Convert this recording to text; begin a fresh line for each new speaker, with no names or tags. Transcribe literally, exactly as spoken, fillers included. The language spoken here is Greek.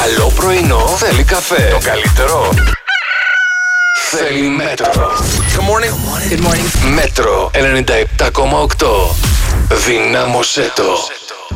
Καλό πρωινό θέλει καφέ. Το καλύτερο θέλει Μέτρο. Good morning.
Good morning.
Μέτρο ενενήντα επτά κόμμα οκτώ. Δυνάμωσέ το.